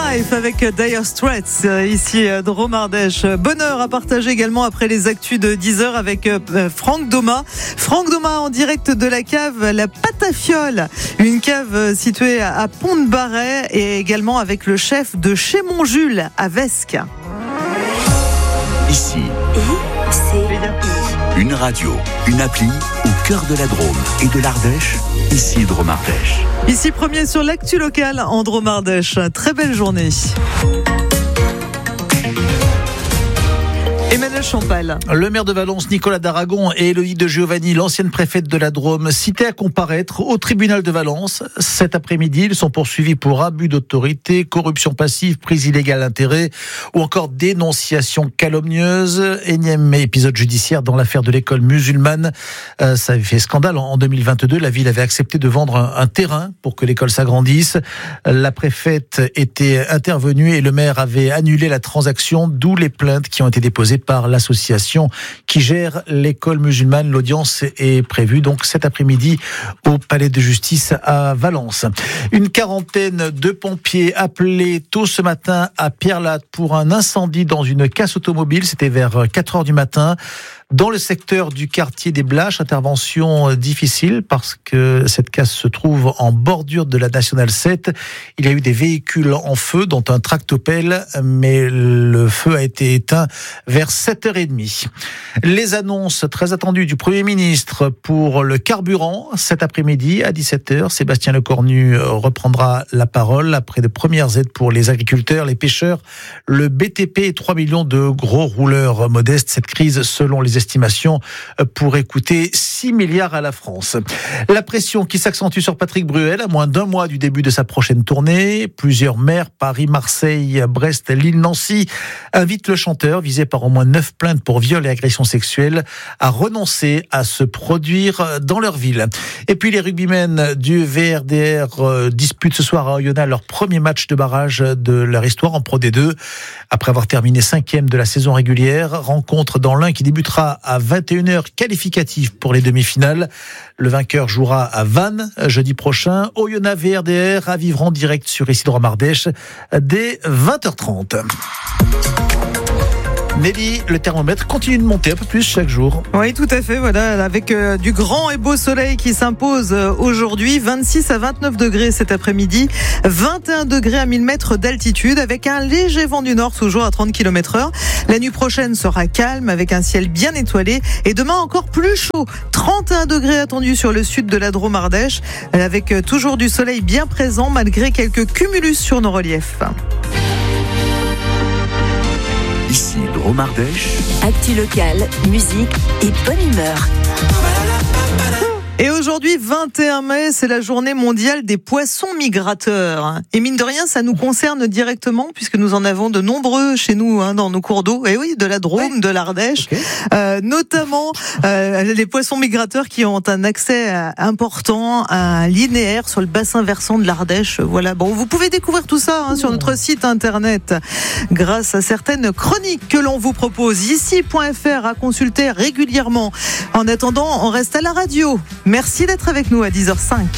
Life avec Dire Straits, ici Drôme Ardèche. Bonheur à partager également après les actus de 10h avec Franck Doma. Franck Doma en direct de la cave La Patafiole, une cave située à Pont-de-Barret, et également avec le chef de chez Montjules à Vesques. Ici, une radio, une appli au cœur de la Drôme et de l'Ardèche. Ici Drôme Ardèche. Ici premier sur l'actu locale en Drôme Ardèche. Très belle journée. Emmanuel Champal. Le maire de Valence, Nicolas d'Aragon, et Héloïse de Giovanni, l'ancienne préfète de la Drôme, cités à comparaître au tribunal de Valence. Cet après-midi, ils sont poursuivis pour abus d'autorité, corruption passive, prise illégale d'intérêt ou encore dénonciation calomnieuse. Énième épisode judiciaire dans l'affaire de l'école musulmane. Ça avait fait scandale. En 2022, la ville avait accepté de vendre un terrain pour que l'école s'agrandisse. La préfète était intervenue et le maire avait annulé la transaction, d'où les plaintes qui ont été déposées par l'association qui gère l'école musulmane. L'audience est prévue donc cet après-midi au palais de justice à Valence. Une quarantaine de pompiers appelés tôt ce matin à Pierrelatte pour un incendie dans une casse automobile. C'était vers 4h du matin. Dans le secteur du quartier des Blaches, intervention difficile parce que cette casse se trouve en bordure de la Nationale 7. Il y a eu des véhicules en feu, dont un tractopelle, mais le feu a été éteint vers 7h30. Les annonces très attendues du Premier ministre pour le carburant cet après-midi à 17h. Sébastien Lecornu reprendra la parole après de premières aides pour les agriculteurs, les pêcheurs, le BTP et 3 millions de gros rouleurs modestes. Cette crise, selon les estimations, pourrait coûter 6 milliards à la France. La pression qui s'accentue sur Patrick Bruel à moins d'un mois du début de sa prochaine tournée. Plusieurs maires, Paris, Marseille, Brest, Lille, Nancy, invitent le chanteur, visé par au moins 9 plaintes pour viol et agression sexuelle, à renoncer à se produire dans leur ville. Et puis les rugbymen du VRDR disputent ce soir à Oyonnax leur premier match de barrage de leur histoire en Pro D2. Après avoir terminé 5e de la saison régulière, rencontre dans l'Ain qui débutera à 21h, qualificative pour les demi-finales. Le vainqueur jouera à Vannes jeudi prochain. Oyonnax VRDR à vivre en direct sur ici Drôme Ardèche dès 20h30. Nelly, le thermomètre continue de monter un peu plus chaque jour. Oui, tout à fait. Voilà, avec du grand et beau soleil qui s'impose aujourd'hui. 26 à 29 degrés cet après-midi. 21 degrés à 1000 mètres d'altitude avec un léger vent du nord, toujours à 30 km/h. La nuit prochaine sera calme avec un ciel bien étoilé. Et demain encore plus chaud. 31 degrés attendus sur le sud de la Drôme Ardèche avec toujours du soleil bien présent malgré quelques cumulus sur nos reliefs. Ici Drôme Ardèche. Actu locale, musique et bonne humeur. Et aujourd'hui, 21 mai, c'est la journée mondiale des poissons migrateurs. Et mine de rien, ça nous concerne directement puisque nous en avons de nombreux chez nous dans nos cours d'eau. Et oui, de la Drôme, de l'Ardèche. Okay. Notamment les poissons migrateurs qui ont un accès important linéaire sur le bassin versant de l'Ardèche. Voilà. Bon, vous pouvez découvrir tout ça sur notre site internet grâce à certaines chroniques que l'on vous propose. Ici.fr à consulter régulièrement. En attendant, on reste à la radio. Merci d'être avec nous à 10h05.